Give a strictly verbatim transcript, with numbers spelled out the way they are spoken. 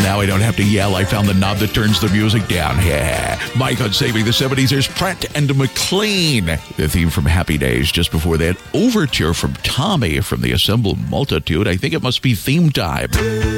now I don't have to yell. I found the knob that turns the music down. Yeah. Mike on Saving the seventies. There's Pratt and McLean. The theme from Happy Days. Just before that, Overture from Tommy from the Assemble Multitude. I think it must be theme time.